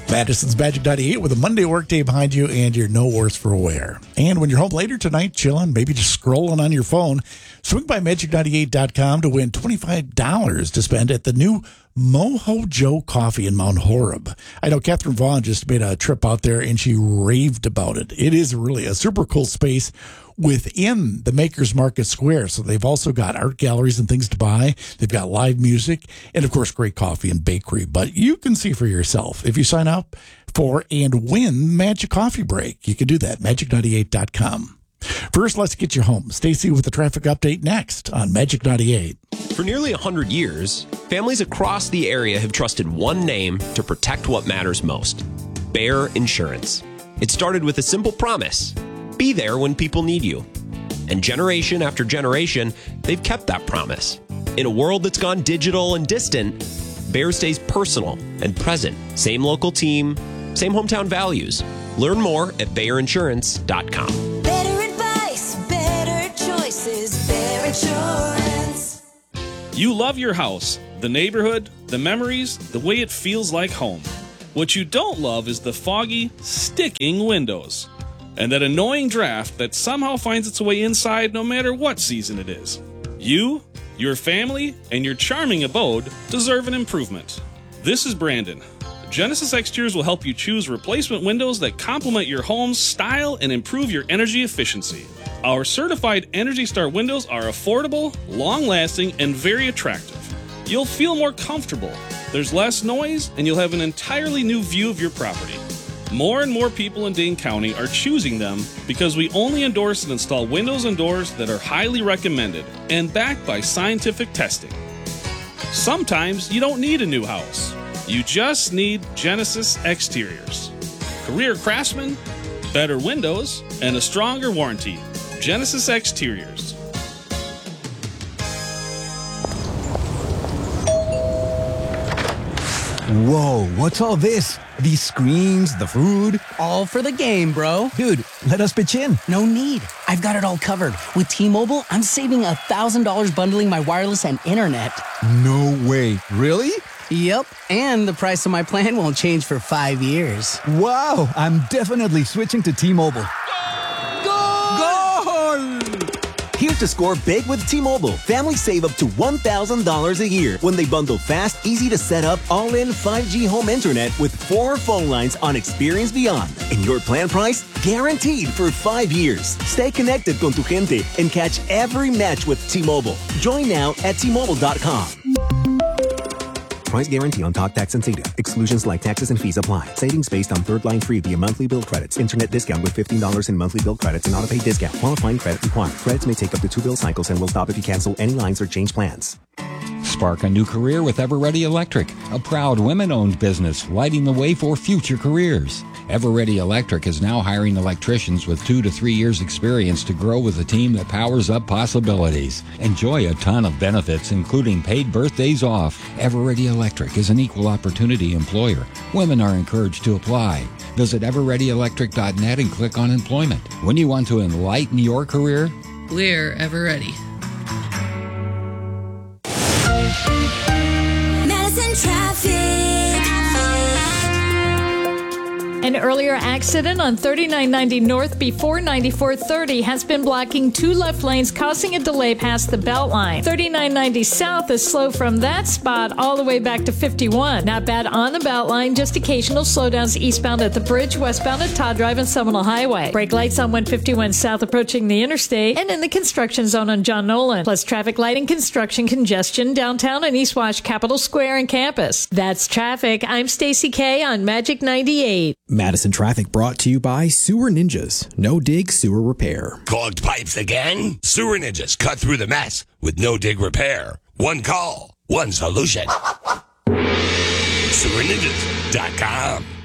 Madison's Magic 98 with a Monday workday behind you and you're no worse for wear. And when you're home later tonight, chilling, maybe just scrolling on your phone, swing by Magic98.com to win $25 to spend at the new Moho Joe Coffee in Mount Horeb. I know Catherine Vaughn just made a trip out there and she raved about it. It is really a super cool space within the Makers Market Square. So they've also got art galleries and things to buy. They've got live music and, of course, great coffee and bakery. But you can see for yourself if you sign up for and win Magic Coffee Break. You can do that, Magic98.com. First, let's get you home. Stacy with the traffic update next on Magic 98. For nearly 100 years, families across the area have trusted one name to protect what matters most: Bear Insurance. It started with a simple promise: be there when people need you. And generation after generation, they've kept that promise. In a world that's gone digital and distant, Bear stays personal and present. Same local team, same hometown values. Learn more at BearInsurance.com. Better advice, better choices, Bear Insurance. You love your house, the neighborhood, the memories, the way it feels like home. What you don't love is the foggy, sticking windows and that annoying draft that somehow finds its way inside no matter what season it is. You, your family, and your charming abode deserve an improvement. This is Brandon. Genesis Exteriors will help you choose replacement windows that complement your home's style and improve your energy efficiency. Our certified Energy Star windows are affordable, long-lasting, and very attractive. You'll feel more comfortable. There's less noise, and you'll have an entirely new view of your property. More and more people in Dane County are choosing them because we only endorse and install windows and doors that are highly recommended and backed by scientific testing. Sometimes you don't need a new house. You just need Genesis Exteriors. Career craftsmen, better windows, and a stronger warranty. Genesis Exteriors. Whoa, what's all this? These screens, the food? All for the game, bro. Dude, let us pitch in. No need. I've got it all covered. With T-Mobile, I'm saving $1,000 bundling my wireless and internet. No way. Really? Yep, and the price of my plan won't change for 5 years. Wow, I'm definitely switching to T-Mobile. Goal! Here to score big with T-Mobile. Families save up to $1,000 a year when they bundle fast, easy to set up, all-in 5G home internet with 4 phone lines on Experience Beyond. And your plan price? Guaranteed for 5 years. Stay connected con tu gente and catch every match with T-Mobile. Join now at T-Mobile.com. Price guarantee on talk, tax, and data. Exclusions like taxes and fees apply. Savings based on third line free via monthly bill credits. Internet discount with $15 in monthly bill credits and auto-pay discount. Qualifying credit required. Credits may take up to 2 bill cycles and will stop if you cancel any lines or change plans. Spark a new career with Everready Electric, a proud women-owned business lighting the way for future careers. Everready Electric is now hiring electricians with 2 to 3 years experience to grow with a team that powers up possibilities. Enjoy a ton of benefits, including paid birthdays off. Everready Electric is an equal opportunity employer. Women are encouraged to apply. Visit everreadyelectric.net and click on employment. When you want to enlighten your career, we're Everready. Madison Traffic. An earlier accident on 3990 North before 9430 has been blocking 2 left lanes, causing a delay past the Beltline. 3990 South is slow from that spot all the way back to 51. Not bad on the Beltline, just occasional slowdowns eastbound at the bridge, westbound at Todd Drive and Seminole Highway. Brake lights on 151 South approaching the interstate and in the construction zone on John Nolan. Plus traffic light and construction congestion downtown and East Wash, Capitol Square and campus. That's traffic. I'm Stacy K on Magic 98. Madison Traffic brought to you by Sewer Ninjas. No dig, sewer repair. Clogged pipes again? Sewer Ninjas cut through the mess with no dig repair. One call, one solution. SewerNinjas.com.